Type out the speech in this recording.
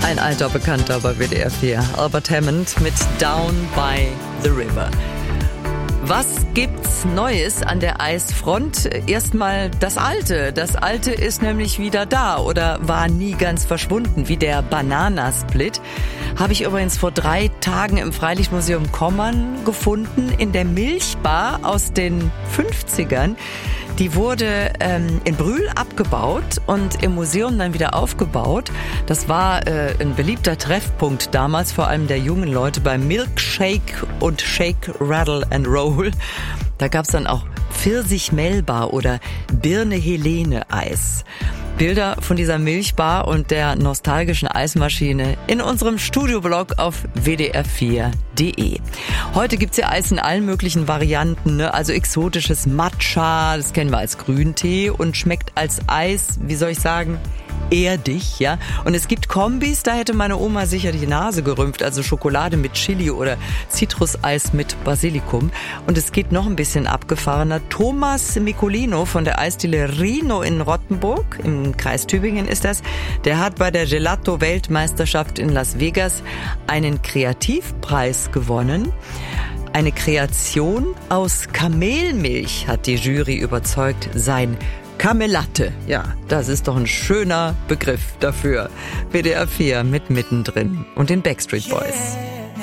Ein alter Bekannter bei WDR 4, Albert Hammond mit Down by the River. Was gibt's Neues an der Eisfront? Erstmal das Alte. Das Alte ist nämlich wieder da oder war nie ganz verschwunden, wie der Bananasplit. Habe ich übrigens vor 3 Tagen im Freilichtmuseum Kommern gefunden, in der Milchbar aus den 50ern. Die wurde in Brühl abgebaut und im Museum dann wieder aufgebaut. Das war ein beliebter Treffpunkt damals, vor allem der jungen Leute beim Milkshake und Shake, Rattle and Roll. Da gab's dann auch Pfirsich-Melba oder Birne-Helene-Eis. Bilder von dieser Milchbar und der nostalgischen Eismaschine in unserem Studioblog auf wdr4.de. Heute gibt's ja Eis in allen möglichen Varianten, ne? Also exotisches Matcha, das kennen wir als Grüntee und schmeckt als Eis, wie soll ich sagen, erdig, ja. Und es gibt Kombis, da hätte meine Oma sicher die Nase gerümpft, also Schokolade mit Chili oder Zitruseis mit Basilikum. Und es geht noch ein bisschen abgefahrener. Thomas Micolino von der Eisdiele Rino in Rottenburg, im Kreis Tübingen ist das, der hat bei der Gelato-Weltmeisterschaft in Las Vegas einen Kreativpreis gewonnen. Eine Kreation aus Kamelmilch hat die Jury überzeugt, sein Kamelatte. Ja, das ist doch ein schöner Begriff dafür. WDR 4 mit mittendrin und den Backstreet Boys.